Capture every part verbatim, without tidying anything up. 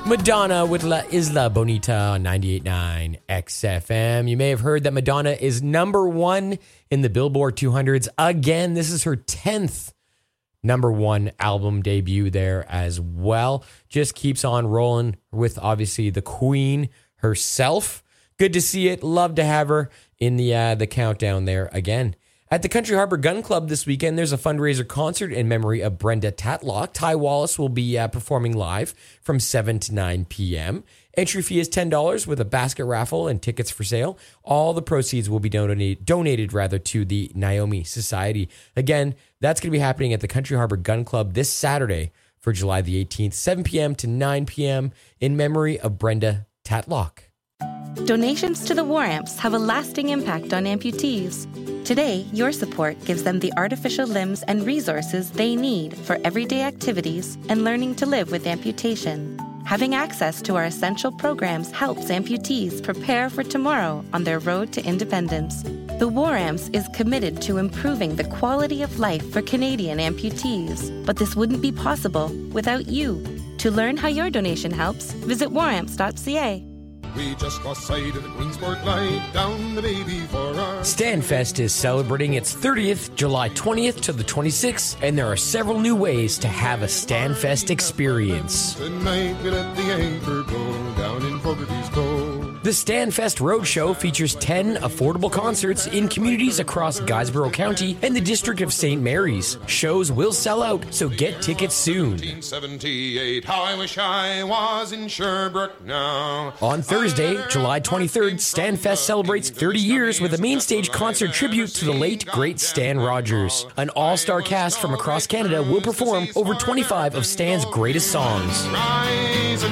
Madonna with La Isla Bonita on ninety-eight point nine X F M. You may have heard that Madonna is number one in the Billboard two hundreds. Again, this is her tenth number one album debut there as well. Just keeps on rolling with, obviously, the queen herself. Good to see it. Love to have her in the uh, the countdown there again. At the Country Harbor Gun Club this weekend, there's a fundraiser concert in memory of Brenda Tatlock. Ty Wallace will be uh, performing live from seven to nine p.m. Entry fee is ten dollars with a basket raffle and tickets for sale. All the proceeds will be donate, donated rather to the Naomi Society. Again, that's going to be happening at the Country Harbor Gun Club this Saturday for July the eighteenth, seven p.m. to nine p.m. in memory of Brenda Tatlock. Donations to the War Amps have a lasting impact on amputees. Today, your support gives them the artificial limbs and resources they need for everyday activities and learning to live with amputation. Having access to our essential programs helps amputees prepare for tomorrow on their road to independence. The War Amps is committed to improving the quality of life for Canadian amputees, but this wouldn't be possible without you. To learn how your donation helps, visit war amps dot c a. We just lost sight of the Queensport light, down the baby for our... Stanfest is celebrating its thirtieth, July twentieth to the twenty-sixth, and there are several new ways to have a Stanfest experience. Tonight we let the anchor go down in Fogarty's Cove. The Stanfest Roadshow features ten affordable concerts in communities across Guysborough County and the District of Saint Mary's. Shows will sell out, so get tickets soon. nineteen seventy-eight, how I wish I was in Sherbrooke now. On Thursday, July twenty-third, Stanfest celebrates thirty years with a main stage concert tribute to the late, great Stan Rogers. An all-star cast from across Canada will perform over twenty-five of Stan's greatest songs. Rise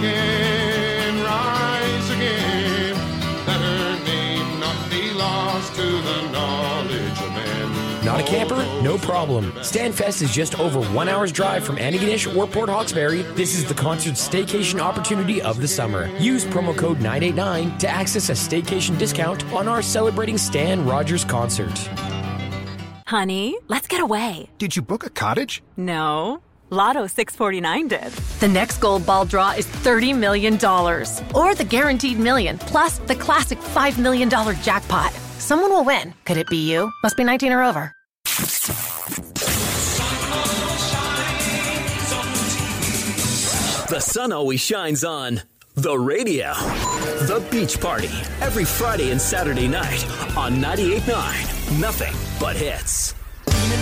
again, rise again. Let her name not be lost to the knowledge of men. Not a camper? No problem. Stanfest is just over one hour's drive from Antigonish or Port Hawkesbury. This is the concert staycation opportunity of the summer. Use promo code nine eight nine to access a staycation discount on our Celebrating Stan Rogers concert. Honey, let's get away. Did you book a cottage? No. Lotto six forty-nine did. The next gold ball draw is thirty million dollars. Or the guaranteed million, plus the classic five million dollars jackpot. Someone will win. Could it be you? Must be nineteen or over. The sun always shines on the radio. The Beach Party, every Friday and Saturday night on ninety-eight point nine. Nothing but hits.